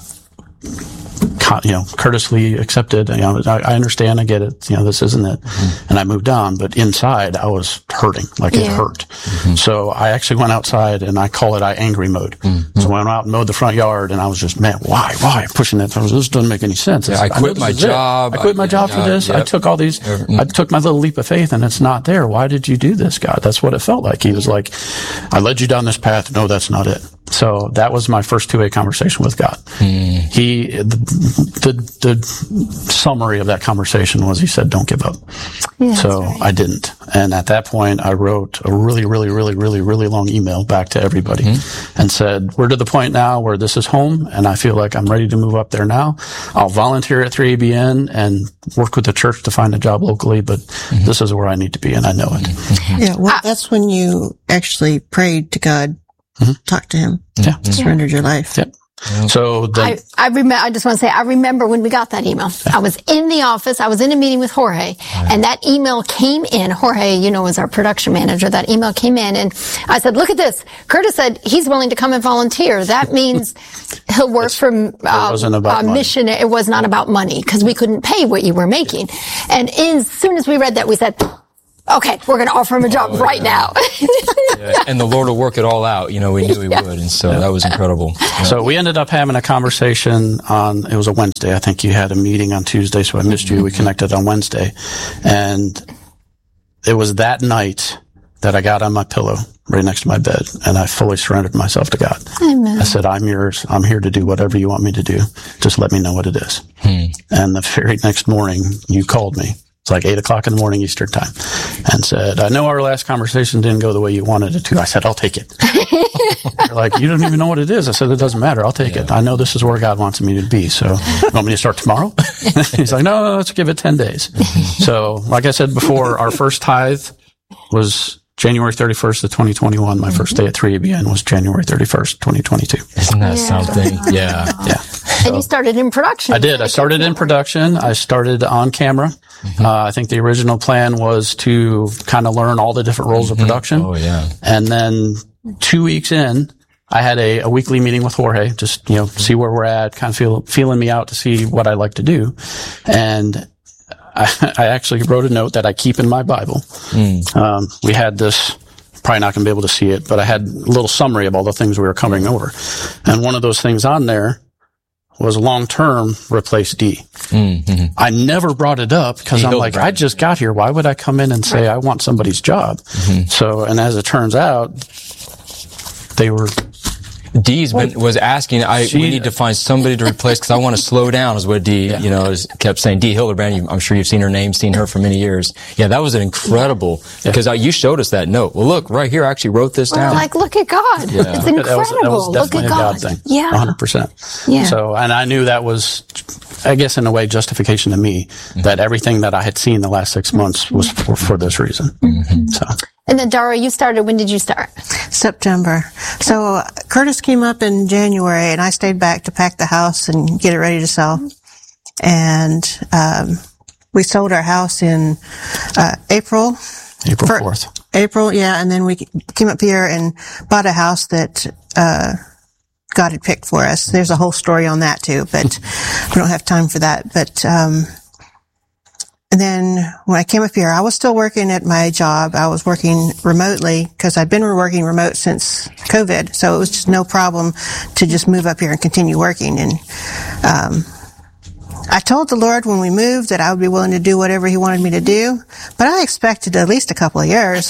you know, courteously accepted. You know, I, I understand. I get it. You know, this isn't it. Mm-hmm. And I moved on. But inside, I was hurting. Like yeah. it hurt. Mm-hmm. So I actually went outside and I call it I angry mode. Mm-hmm. So I went out and mowed the front yard and I was just, man, why, why pushing that? This doesn't make any sense. Yeah, I quit I my job. It. I quit my job for this. Yep. I took all these, mm-hmm. I took my little leap of faith and it's not there. Why did you do this, God? That's what it felt like. He was like, I led you down this path. No, that's not it. So that was my first two-way conversation with God. Mm. He, the, the, the summary of that conversation was, he said, don't give up. Yeah, so right. I didn't. And at that point, I wrote a really, really, really, really, really long email back to everybody mm-hmm. and said, we're to the point now where this is home and I feel like I'm ready to move up there now. I'll volunteer at three A B N and work with the church to find a job locally, but mm-hmm. this is where I need to be and I know it. Mm-hmm. Yeah, well, that's when you actually prayed to God. Mm-hmm. Talk to him. Yeah. Mm-hmm. Surrendered your life. Yep. So the, I, I remember, I just want to say, I remember when we got that email. I was in the office. I was in a meeting with Jorge and that email came in. Jorge, you know, was our production manager. That email came in and I said, look at this. Curtis said he's willing to come and volunteer. That means he'll work for uh, a mission. It was not about money because we couldn't pay what you were making. And as soon as we read that, we said, okay, we're going to offer him a job oh, right yeah. now. yeah. And the Lord will work it all out. You know, we knew he yeah. would. And so yeah. that was incredible. Yeah. So we ended up having a conversation on, it was a Wednesday. I think you had a meeting on Tuesday, so I missed you. We connected on Wednesday. And it was that night that I got on my pillow right next to my bed and I fully surrendered myself to God. Amen. I said, I'm yours. I'm here to do whatever you want me to do. Just let me know what it is. Hmm. And the very next morning you called me. It's like eight o'clock in the morning Eastern time and said, I know our last conversation didn't go the way you wanted it to. I said, I'll take it. They're like, you don't even know what it is. I said, it doesn't matter. I'll take yeah. it. I know this is where God wants me to be. So you want me to start tomorrow? He's like, no, no, let's give it ten days. So like I said before, our first tithe was January thirty-first of twenty twenty-one. My first day at three A B N was January thirty-first, twenty twenty-two. Isn't that yeah. something? Yeah. Yeah. And so, you started in production. I did. I started in production. I started on camera. Mm-hmm. Uh, I think the original plan was to kind of learn all the different roles mm-hmm. of production. Oh, yeah. And then two weeks in, I had a, a weekly meeting with Jorge, just, you know, mm-hmm. see where we're at, kind of feel, feeling me out to see what I like to do. And I, I actually wrote a note that I keep in my Bible. Mm. Um, we had this, probably not going to be able to see it, but I had a little summary of all the things we were covering over. And one of those things on there was long-term replace D. Mm-hmm. I never brought it up because I'm like, I just got here. Why would I come in and say I want somebody's job? Mm-hmm. So, and as it turns out, they were... Dee's been, was asking, I, she, we need to find somebody to replace because I want to slow down is what Dee, yeah. you know, is, kept saying. Dee Hildebrand, you, I'm sure you've seen her name, seen her for many years. Yeah, that was an incredible, yeah. because uh, you showed us that note. Well, look, right here, I actually wrote this We're down. Like, look at God. Yeah. It's incredible. That was, that was definitely look at a God. God thing. Yeah. one hundred percent. Yeah. So, and I knew that was, I guess in a way, justification to me, mm-hmm. that everything that I had seen the last six months was for, for this reason. Mm-hmm. So. And then, Dara, you started, when did you start? September. So uh, Curtis came up in January, and I stayed back to pack the house and get it ready to sell. And um, we sold our house in uh, April. April fourth. April, yeah. And then we came up here and bought a house that uh God had picked for us. There's a whole story on that, too, but we don't have time for that. But um And then when I came up here, I was still working at my job. I was working remotely because I'd been working remote since COVID. So it was just no problem to just move up here and continue working. And um I told the Lord when we moved that I would be willing to do whatever He wanted me to do, but I expected at least a couple of years.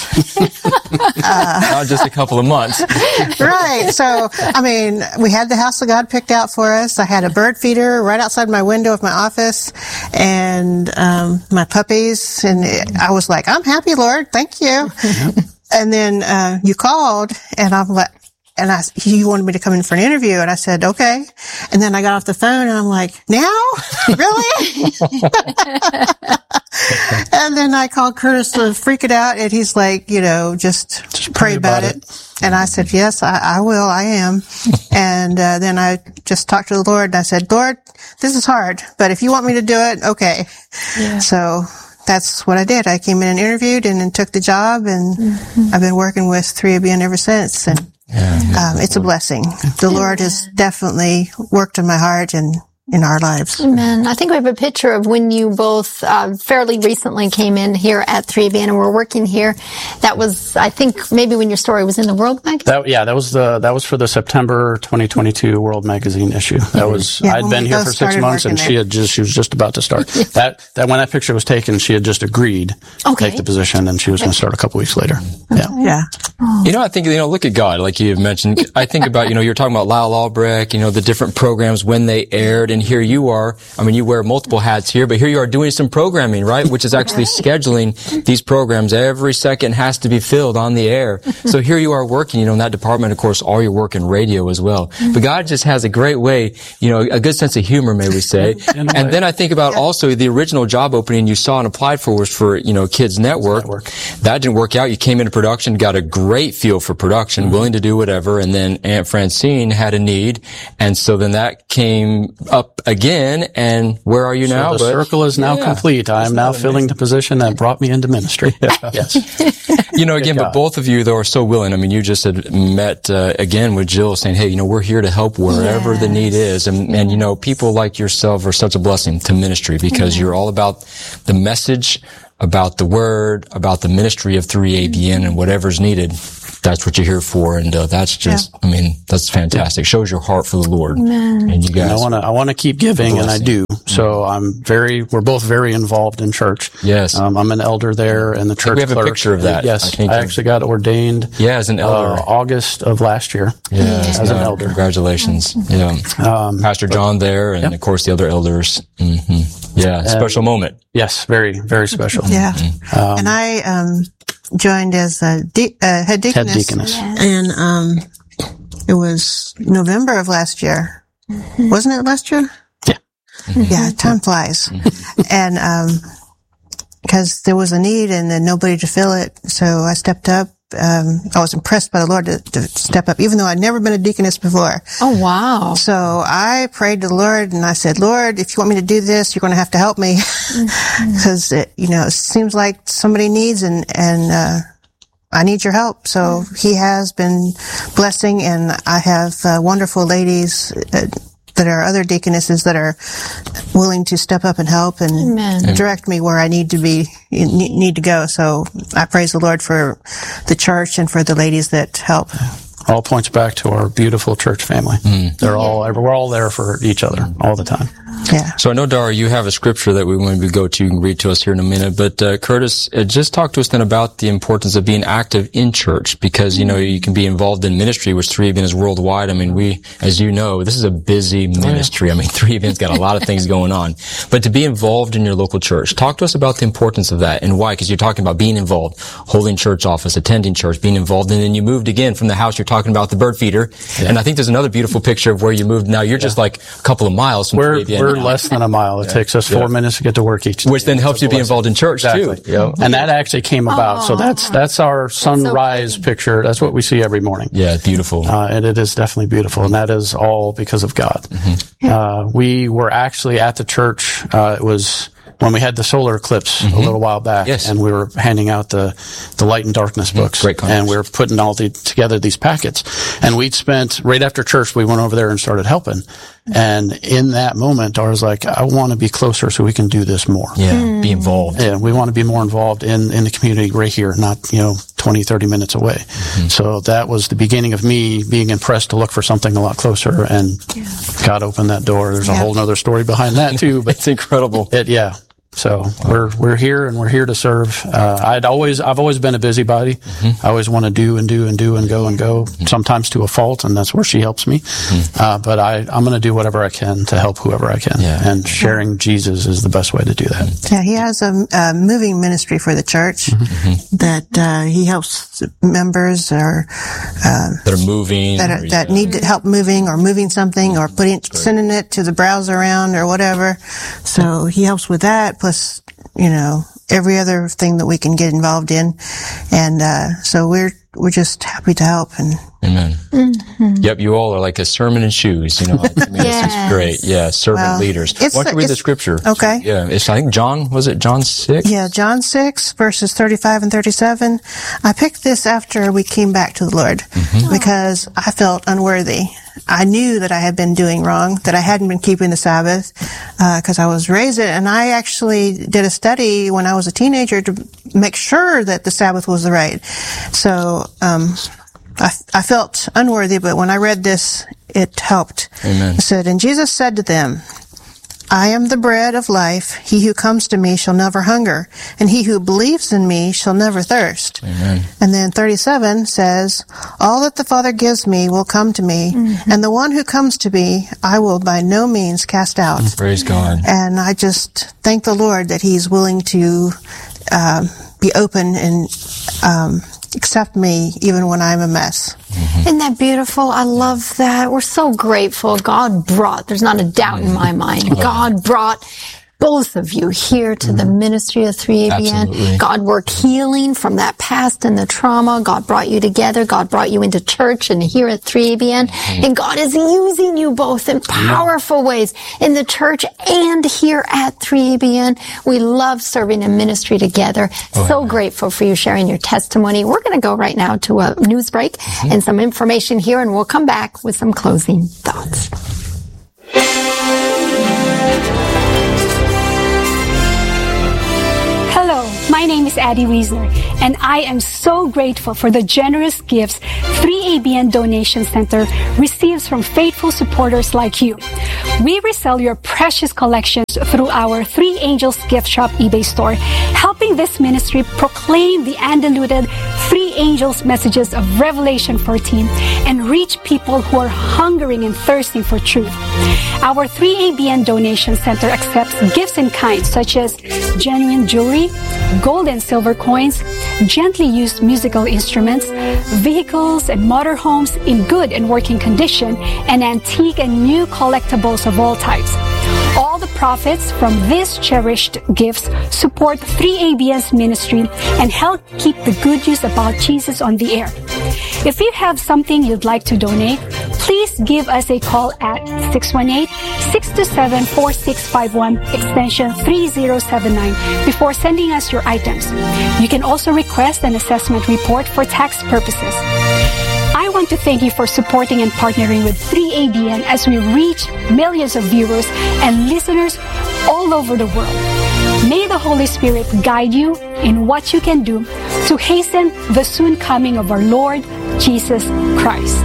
uh, Not just a couple of months. Right. So, I mean, we had the house that God picked out for us. I had a bird feeder right outside my window of my office and um my puppies. And I was like, I'm happy, Lord. Thank you. And then uh you called, and I'm like, and I, he wanted me to come in for an interview, and I said, okay. And then I got off the phone, and I'm like, now? Really? And then I called Curtis to freak it out, and he's like, you know, just, just pray, pray about, about it. it. And I said, yes, I, I will, I am. And uh, then I just talked to the Lord, and I said, Lord, this is hard, but if you want me to do it, okay. Yeah. So that's what I did. I came in and interviewed, and then took the job, and mm-hmm. I've been working with three A B N ever since. And Yeah, um, it's a blessing. The Lord has definitely worked in my heart, and in our lives. Amen. I think we have a picture of when you both uh, fairly recently came in here at three A B N and were working here. That was, I think, maybe when your story was in the World magazine. That, yeah, that was the that was for the September twenty twenty-two World Magazine issue. That was yeah, I'd been here for six months, and she had just she was just about to start. that that when that picture was taken, she had just agreed okay. to take the position, and she was going to start a couple weeks later. Okay. Yeah, yeah. Oh. You know, I think you know, look at God, like you mentioned. I think about you know, you're talking about Lyle Albrecht, you know, the different programs when they aired. And here you are, I mean, you wear multiple hats here, but here you are doing some programming, right? Which is actually scheduling these programs. Every second has to be filled on the air. So here you are working, you know, in that department, of course, all your work in radio as well. But God just has a great way, you know, a good sense of humor, may we say. And then I think about also the original job opening you saw and applied for was for, you know, Kids Network. Network. That didn't work out. You came into production, got a great feel for production, mm-hmm. willing to do whatever. And then Aunt Francine had a need. And so then that came up again, and where are you so now? The but, circle is now yeah, complete. I am now filling the position that brought me into ministry. Yes. You know, again, but both of you, though, are so willing. I mean, you just had met, uh, again, with Jill saying, hey, you know, we're here to help wherever yes. the need is. And, and, you know, people like yourself are such a blessing to ministry because mm-hmm. you're all about the message, about the word, about the ministry of three A B N and whatever's needed. That's what you're here for, and uh, that's just, yeah. I mean, that's fantastic. Shows your heart for the Lord. Amen. And you guys. And I want to, I want to keep giving, and I do. So I'm very, we're both very involved in church. Yes. Um, I'm an elder there, and the church we have clerk. a picture of that. Yes. I, think I actually got ordained. Yeah, as an elder. Uh, August of last year. Yeah, as yeah. an elder. Congratulations. Yeah. Um, Pastor John there, and yep. of course the other elders. Mm-hmm. Yeah, and special moment. Yes, very, very special. Yeah. Mm-hmm. Um, and I, um, joined as a de- uh, head deaconess. Head deaconess. And, um, it was November of last year. Mm-hmm. Wasn't it last year? Yeah. Mm-hmm. Yeah, time flies. Mm-hmm. And, um, cause there was a need and then nobody to fill it. So I stepped up. Um, I was impressed by the Lord to, to step up, even though I'd never been a deaconess before. Oh, wow. So I prayed to the Lord and I said, Lord, if you want me to do this, you're going to have to help me. Because, mm-hmm. you know, it seems like somebody needs and, and, uh, I need your help. So he has been blessing, and I have uh, wonderful ladies uh, that are other deaconesses that are willing to step up and help and Amen. direct me where I need to be, need to go. So I praise the Lord for the church and for the ladies that help. All points back to our beautiful church family. Mm. They're all, we're all there for each other all the time. Yeah. So I know, Dara, you have a scripture that we want to go to. You can read to us here in a minute. But, uh, Curtis, uh, just talk to us then about the importance of being active in church, because, you know, you can be involved in ministry, which three A B N is worldwide. I mean, we, as you know, this is a busy ministry. I mean, three A B N's got a lot of things going on. But to be involved in your local church, talk to us about the importance of that and why, because you're talking about being involved, holding church office, attending church, being involved, and then you moved again from the house. You're talking about the bird feeder. Yeah. And I think there's another beautiful picture of where you moved. Now you're yeah. just like a couple of miles from we're, three A B N. We're less than a mile. It yeah. takes us four yeah. minutes to get to work each day. Which then helps you be involved in church exactly. too. Yep. And that actually came about. Oh, so that's, that's our sunrise so picture. That's what we see every morning. Yeah, beautiful. Uh, and it is definitely beautiful. And that is all because of God. Mm-hmm. Uh, we were actually at the church. Uh, it was when we had the solar eclipse mm-hmm. a little while back, yes. and we were handing out the, the light and darkness mm-hmm. books. Great and we were putting all the, together these packets. And we'd spent, right after church, we went over there and started helping. And in that moment, I was like, I want to be closer so we can do this more. Yeah, mm. be involved. Yeah, we want to be more involved in, in the community right here, not, you know, twenty, thirty minutes away. Mm-hmm. So that was the beginning of me being impressed to look for something a lot closer, and yeah. God opened that door. There's yeah. a whole other story behind that too, but it's incredible. It, yeah. So wow. we're, we're here and we're here to serve. Uh, I'd always, I've always been a busybody. Mm-hmm. I always want to do and do and do and go and go, mm-hmm. sometimes to a fault, and that's where she helps me. Mm-hmm. Uh, but I, I'm going to do whatever I can to help whoever I can. Yeah. And sharing yeah. Jesus is the best way to do that. Yeah, he has a, a moving ministry for the church mm-hmm. that, uh, he helps members or, uh, that are moving, that, are, that need help moving or moving something or putting, sending it to the browser around or whatever. So he helps with that. Plus, you know, every other thing that we can get involved in. And, uh, so we're, we're just happy to help. And Amen. Mm-hmm. Yep. You all are like a sermon in shoes, you know. I mean, yes. It's great. Yeah. Servant well, leaders. Why don't you read the scripture? Okay. Yeah. It's, I think John, was it John six? Yeah. John six verses thirty-five and thirty-seven. I picked this after we came back to the Lord mm-hmm. because I felt unworthy. I knew that I had been doing wrong, that I hadn't been keeping the Sabbath, because uh, I was raised it. And I actually did a study when I was a teenager to make sure that the Sabbath was the right. So um, I, I felt unworthy, but when I read this, it helped. Amen. It said, and Jesus said to them, I am the bread of life. He who comes to me shall never hunger, and he who believes in me shall never thirst. Amen. And then thirty-seven says, all that the Father gives me will come to me, mm-hmm. and the one who comes to me I will by no means cast out. Praise God. And I just thank the Lord that he's willing to uh, be open and um, accept me even when I'm a mess. Mm-hmm. Isn't that beautiful? I love that. We're so grateful. God brought, there's not a doubt in my mind, God brought both of you here to mm-hmm. the ministry of three A B N. Absolutely. God worked healing from that past and the trauma. God brought you together. God brought you into church and here at three A B N. Mm-hmm. And God is using you both in powerful yeah. ways in the church and here at three A B N. We love serving in ministry together. Oh, so yeah. grateful for you sharing your testimony. We're going to go right now to a news break mm-hmm. and some information here, and we'll come back with some closing thoughts. My name is Addie Wiesner, and I am so grateful for the generous gifts three A B N Donation Center receives from faithful supporters like you. We resell your precious collections through our Three Angels Gift Shop eBay store, helping this ministry proclaim the undiluted Three Angels messages of Revelation fourteen and reach people who are hungering and thirsting for truth. Our three A B N Donation Center accepts gifts in kind such as genuine jewelry, gold and silver coins, gently used musical instruments, vehicles and motorhomes in good and working condition, and antique and new collectibles of all types. All the profits from these cherished gifts support three A B N's ministry and help keep the good news about Jesus on the air. If you have something you'd like to donate, please give us a call at six one eight, six two seven, four six five one, extension three zero seven nine before sending us your items. You can also request an assessment report for tax purposes. I want to thank you for supporting and partnering with three A B N as we reach millions of viewers and listeners all over the world. May the Holy Spirit guide you in what you can do to hasten the soon coming of our Lord Jesus Christ.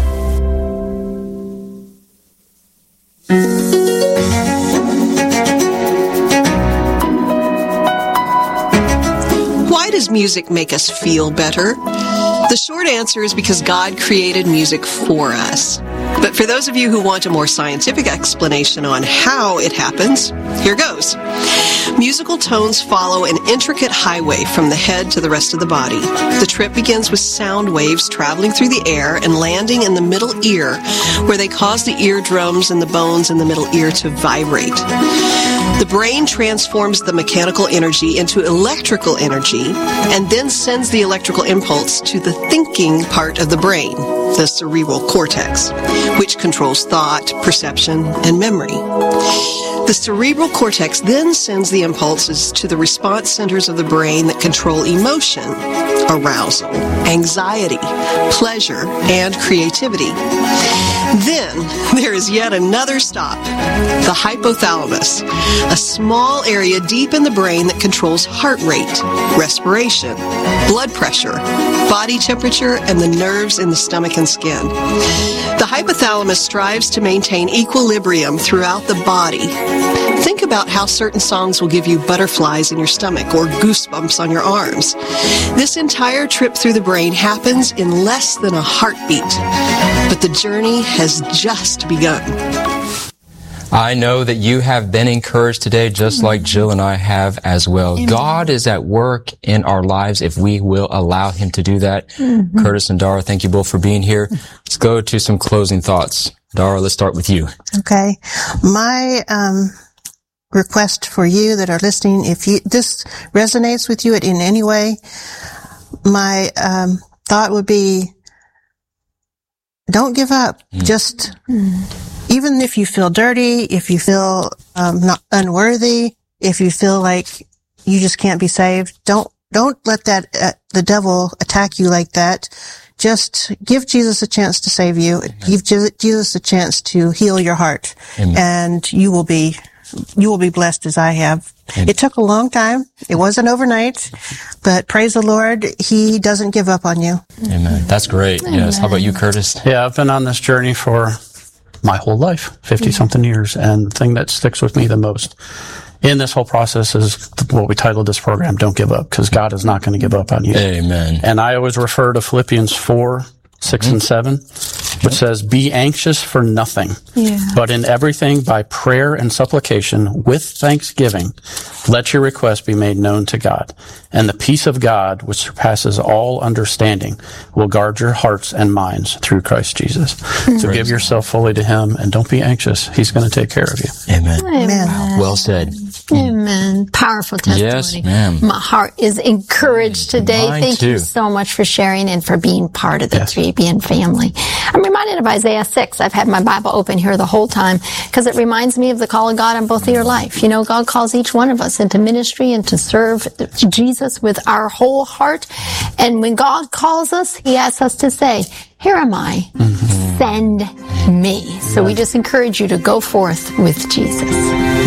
Why does music make us feel better? The short answer is because God created music for us. But for those of you who want a more scientific explanation on how it happens, here goes. Musical tones follow an intricate highway from the head to the rest of the body. The trip begins with sound waves traveling through the air and landing in the middle ear, where they cause the eardrums and the bones in the middle ear to vibrate. The brain transforms the mechanical energy into electrical energy and then sends the electrical impulse to the thinking part of the brain, the cerebral cortex, which controls thought, perception, and memory. The cerebral cortex then sends the impulses to the response centers of the brain that control emotion, arousal, anxiety, pleasure, and creativity. Then there is yet another stop, the hypothalamus, a small area deep in the brain that controls heart rate, respiration, blood pressure, body temperature, and the nerves in the stomach and skin. The hypothalamus strives to maintain equilibrium throughout the body. Think about how certain songs will give you butterflies in your stomach or goosebumps on your arms. This entire trip through the brain happens in less than a heartbeat, but the journey has just begun. I know that you have been encouraged today, just like Jill and I have as well. Amen. God is at work in our lives if we will allow Him to do that. Mm-hmm. Curtis and Dara, thank you both for being here. Let's go to some closing thoughts. Dara, let's start with you. Okay. My um request for you that are listening, if you this resonates with you in any way, my um thought would be, don't give up. Mm. Just, even if you feel dirty, if you feel um, not unworthy, if you feel like you just can't be saved, don't don't let that uh, the devil attack you like that. just give Jesus a chance to save you. Amen. Give Jesus a chance to heal your heart. Amen. And you will be, you will be blessed as I have. Amen. It took a long time. It wasn't overnight, but praise the Lord, He doesn't give up on you. Amen. That's great. Amen. Yes. How about you, Curtis? Yeah, I've been on this journey for my whole life, fifty something years. And the thing that sticks with me the most in this whole process is what we titled this program, Don't Give Up, because God is not going to give up on you. Amen. And I always refer to Philippians four, six mm-hmm. and seven, which says, be anxious for nothing, yeah. but in everything by prayer and supplication with thanksgiving, let your requests be made known to God. And the peace of God, which surpasses all understanding, will guard your hearts and minds through Christ Jesus. Mm-hmm. So give yourself fully to Him and don't be anxious. He's going to take care of you. Amen. Amen. Wow. Well said. Amen. Powerful testimony. Yes, ma'am. My heart is encouraged today. Mine Thank too. you so much for sharing and for being part of the yes. three A B N family. I'm reminded of Isaiah six. I've had my Bible open here the whole time because it reminds me of the call of God on both of your life. You know, God calls each one of us into ministry and to serve Jesus with our whole heart. And when God calls us, He asks us to say, here am I. Mm-hmm. Send me. So we just encourage you to go forth with Jesus.